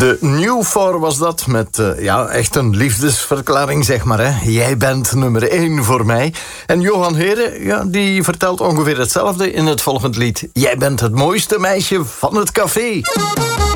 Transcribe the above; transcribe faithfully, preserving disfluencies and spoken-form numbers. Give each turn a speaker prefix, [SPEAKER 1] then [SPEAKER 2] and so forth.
[SPEAKER 1] De New Four was dat, met uh, ja, echt een liefdesverklaring, zeg maar. Hè. Jij bent nummer één voor mij. En Johan Heren, ja, die vertelt ongeveer hetzelfde in het volgende lied. Jij bent het mooiste meisje van het café.